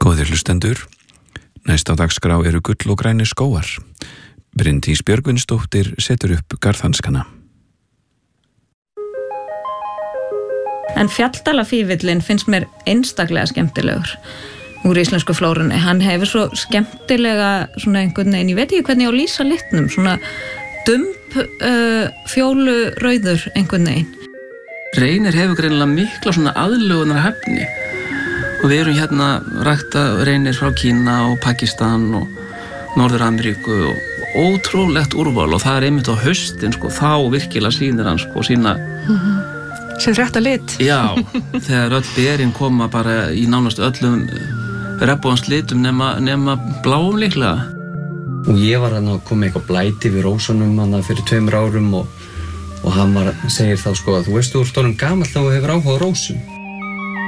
Góðir hlustendur, næst á dagskrá eru gull og grænir skógar. Bryndís Björgvinsdóttir setur upp garðhanskana. En Fjalldalafífillinn finnst mér einstaklega skemmtilegur úr íslensku flórunni. Hann hefur svo skemmtilega svona einhvern veginn, ég veit ekki hvernig ég á að lýsa litnum, svona fjólu rauður einhvern veginn. Reynir hefur greinilega mikla svona aðlögunar hæfni. Og við erum hérna rækta reynir frá Kína og Pakistan og Norður-Ameríku og ótrúlegt úrval og það einmitt á haustin þá virkilega sýnir hann sína sem rétta lit. Já, þegar öll berin koma bara í nánast öllum regnbogans litum nema bláum líklega. Og ég var að koma eitthvað blæti við rósunum fyrir 2 árum og hann segir þá að þú veist þú ert orðinn gamall þá hefur áhuga á rósum.